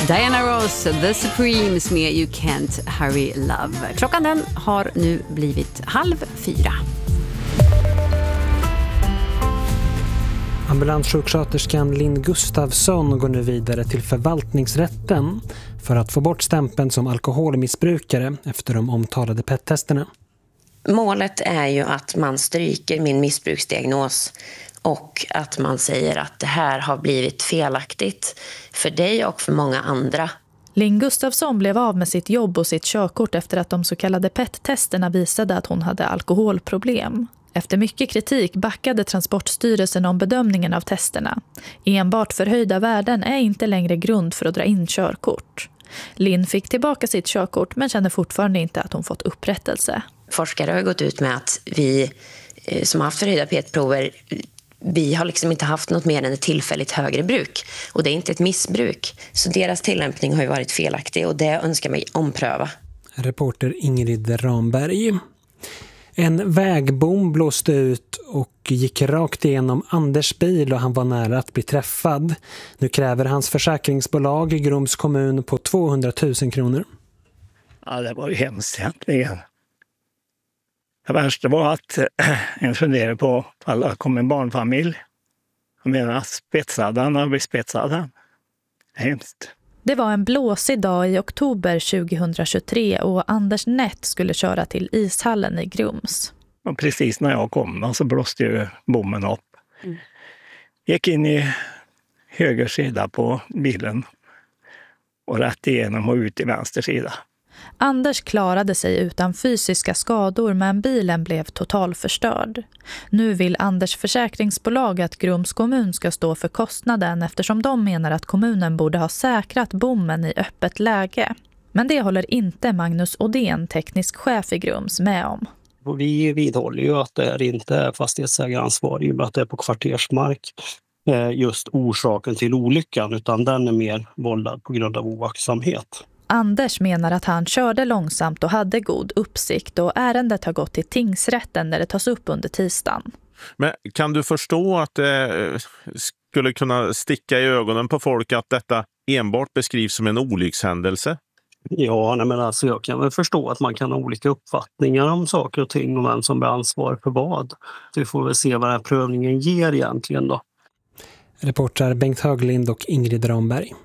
Diana Ross, The Supremes med You Can't Hurry Love. Klockan den har nu blivit 3:30. Ambulanssjuksköterskan Linn Gustafsson går nu vidare till förvaltningsrätten för att få bort stämpeln som alkoholmissbrukare efter de omtalade PET-testerna. Målet är ju att man stryker min missbruksdiagnos och att man säger att det här har blivit felaktigt för dig och för många andra. Linn Gustafsson blev av med sitt jobb och sitt körkort efter att de så kallade PET-testerna visade att hon hade alkoholproblem. Efter mycket kritik backade Transportstyrelsen om bedömningen av testerna. Enbart förhöjda värden är inte längre grund för att dra in körkort. Linn fick tillbaka sitt körkort men känner fortfarande inte att hon fått upprättelse. Forskare har gått ut med att vi som har haft förhöjda PET-prover, vi har liksom inte haft något mer än ett tillfälligt högre bruk. Och det är inte ett missbruk. Så deras tillämpning har ju varit felaktig och det önskar mig ompröva. Reporter Ingrid Ramberg. En vägbom blåste ut och gick rakt igenom Anders bil och han var nära att bli träffad. Nu kräver hans försäkringsbolag Grums kommun på 200 000 kronor. Ja, det var ju hemskt egentligen. Det värsta var att jag funderade på alla kom en barnfamilj. Jag menar, spetsade han, spetsade. Hemskt. Det var en blåsig dag i oktober 2023 och Anders Nett skulle köra till ishallen i Grums. Och precis när jag kom så blåste ju bommen upp. Gick in i höger sida på bilen och rätt igenom och ut i vänster sida. Anders klarade sig utan fysiska skador men bilen blev totalförstörd. Nu vill Anders försäkringsbolag att Grums kommun ska stå för kostnaden eftersom de menar att kommunen borde ha säkrat bommen i öppet läge. Men det håller inte Magnus Odén, teknisk chef i Grums, med om. Och vi vidhåller ju att det inte är fastighetsägaransvar i och med att det är på kvartersmark just orsaken till olyckan, utan den är mer vållad på grund av oaktsamhet. Anders menar att han körde långsamt och hade god uppsikt och ärendet har gått till tingsrätten när det tas upp under tisdagen. Men kan du förstå att det skulle kunna sticka i ögonen på folk att detta enbart beskrivs som en olyckshändelse? Ja, men alltså jag kan väl förstå att man kan ha olika uppfattningar om saker och ting och vem som bär ansvar för vad. Vi får väl se vad den här prövningen ger egentligen då. Reporter Bengt Höglind och Ingrid Ramberg.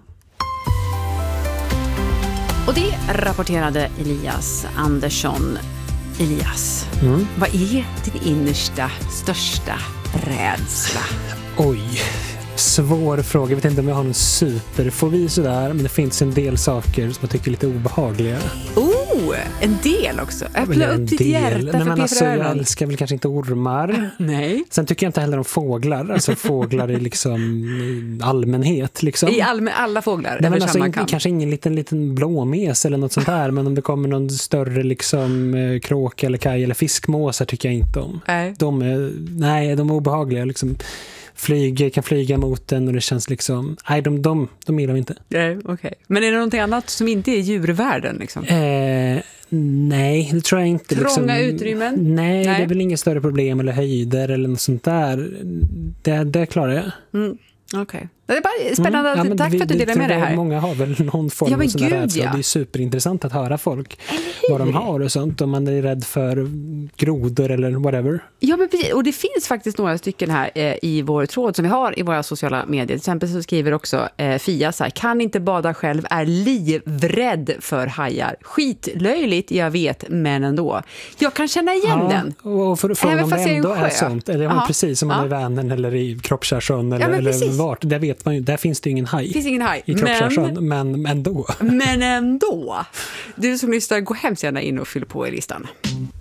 Och det rapporterade Elias Andersson. Elias, vad är din innersta, största rädsla? Oj, svår fråga. Jag vet inte om jag har en superfobi sådär, men det finns en del saker som jag tycker är lite obehagliga. En del också. Öppna upp ditt hjärta för men alltså, jag Peter. älskar väl kanske inte ormar. Nej. Sen tycker jag inte heller om fåglar. Alltså fåglar i liksom allmänhet. Liksom. I alla fåglar? Nej, men alltså, kanske ingen liten blåmes eller något sånt där. Men om det kommer någon större liksom, kråka eller kaj eller fiskmåsar tycker jag inte om. Nej. De är obehagliga. Liksom. Kan flyga mot den och det känns liksom... Nej, de gillar vi inte. Okay. Men är det någonting annat som inte är djurvärlden? Liksom? Nej, det tror jag inte. Trånga utrymmen? Nej, det är väl inget större problem eller höjder eller något sånt där. Det klarar jag. Okej. Det är bara spännande. Tack för att du delar med det här. Många har väl någon form av sån där rädsla. Det är superintressant att höra folk vad de har och sånt. Om man är rädd för grodor eller whatever. Ja, men precis. Och det finns faktiskt några stycken här i vår tråd som vi har i våra sociala medier. Till exempel så skriver också Fia så här: kan inte bada själv, är livrädd för hajar. Skitlöjligt, jag vet, men ändå. Jag kan känna igen den. Och frågan om det ändå är sånt. Eller precis som man är i Vänern eller i Kroppskärrsjön eller vart. Där vet man ju, där finns det ju ingen haj. Finns ingen haj. I Kroppskärrsjön, men ändå. Men ändå. Du som lyssnar, gå hemskt gärna in och fyll på i listan.